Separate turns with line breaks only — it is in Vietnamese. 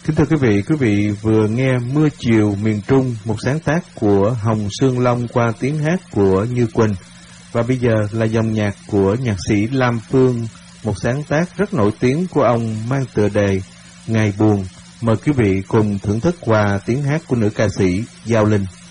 Kính thưa quý vị vừa nghe Mưa Chiều Miền Trung, một sáng tác của Hồng Sương Long qua tiếng hát của Như Quỳnh. Và bây giờ là dòng nhạc của nhạc sĩ Lam Phương, một sáng tác rất nổi tiếng của ông mang tựa đề Ngày Buồn. Mời quý vị cùng thưởng thức qua tiếng hát của nữ ca sĩ Giao Linh.